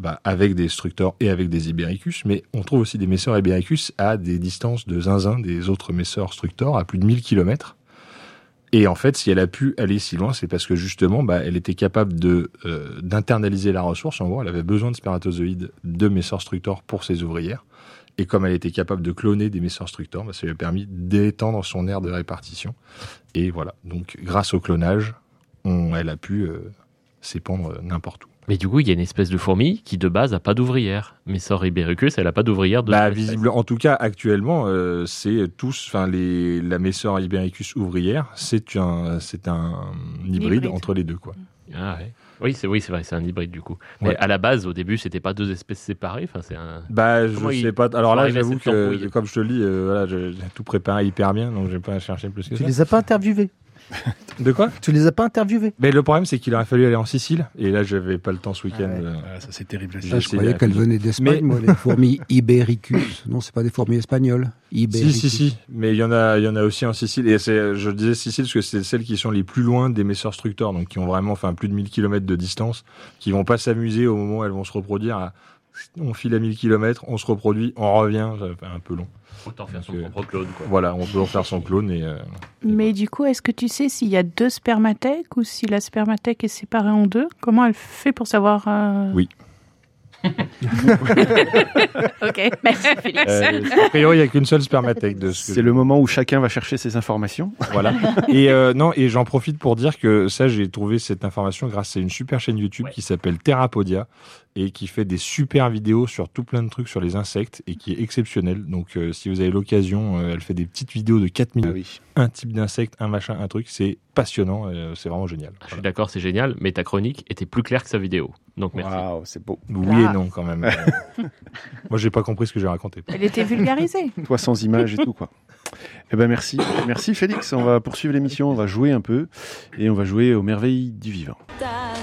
avec des structors et avec des Ibericus, mais on trouve aussi des messeurs Ibericus à des distances de zinzin des autres messeurs structors à plus de 1000 km. Et en fait, si elle a pu aller si loin, c'est parce que justement, elle était capable d'internaliser la ressource. En gros, elle avait besoin de spermatozoïdes de messeurs structors pour ses ouvrières. Et comme elle était capable de cloner des messeurs structors, ça lui a permis d'étendre son aire de répartition. Et voilà. Donc, grâce au clonage, elle a pu s'épandre n'importe où. Mais du coup, il y a une espèce de fourmi qui, de base, n'a pas d'ouvrière. Messor Ibericus, elle n'a pas d'ouvrière de visible. En tout cas, actuellement, c'est tous, la Messor Ibericus ouvrière, c'est un hybride entre les deux, quoi. Ah ouais. Oui, c'est vrai, c'est un hybride du coup. Mais à la base, au début, c'était pas deux espèces séparées. Enfin, c'est un. Je sais pas. Alors là, j'avoue que, comme je te le dis, j'ai tout préparé hyper bien, donc j'ai pas cherché plus que ça. Tu les as pas interviewés? De quoi? Tu les as pas interviewés? Mais le problème, c'est qu'il aurait fallu aller en Sicile, et là, j'avais pas le temps ce week-end. Ça, c'est terrible. Je croyais qu'elles venaient d'Espagne, moi, les fourmis Ibericus. Non, c'est pas des fourmis espagnoles. Ibericus. Si. Mais il y en a aussi en Sicile. Et je disais Sicile parce que c'est celles qui sont les plus loin des messeurs structors, donc qui ont vraiment, plus de 1000 km de distance, qui vont pas s'amuser au moment où elles vont se reproduire. On file à 1000 km, on se reproduit, on revient, ça fait un peu long. Autant faire son propre clone, quoi. Voilà, on peut en faire son clone. Mais du coup, est-ce que tu sais s'il y a deux spermathèques ou si la spermathèque est séparée en deux? Comment elle fait pour savoir Oui. Ok, merci Félix. A priori, il n'y a qu'une seule spermathèque. C'est le moment où chacun va chercher ses informations. Voilà. Et j'en profite pour dire que ça, j'ai trouvé cette information grâce à une super chaîne YouTube qui s'appelle Therapodia et qui fait des super vidéos sur tout plein de trucs sur les insectes et qui est exceptionnelle. Donc, si vous avez l'occasion, elle fait des petites vidéos de 4 minutes. Ah oui. Un type d'insecte, un machin, un truc. C'est passionnant. C'est vraiment génial. Je suis d'accord, c'est génial, mais ta chronique était plus claire que sa vidéo. Donc, merci. Waouh, c'est beau. Oui et non, quand même. Moi, j'ai pas compris ce que j'ai raconté. Elle était vulgarisée. Toi, sans image et tout, quoi. Eh ben, merci. Merci, Félix. On va poursuivre l'émission. On va jouer un peu. Et on va jouer aux merveilles du vivant.